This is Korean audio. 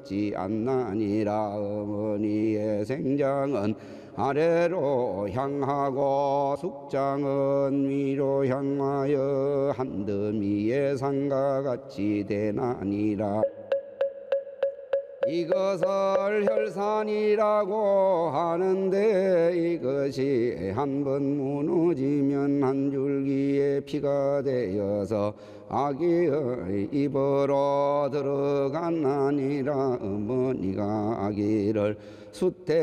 같지 않나니라. 어머니의 생장은 아래로 향하고 숙장은 위로 향하여 한더미의 상과 같이 되나니라. 이것을 혈산이라고 하는데 이것이 한번 무너지면 한 줄기의 피가 되어서 아기의 입으로 들어가나니라. 어머니가 아기를 수태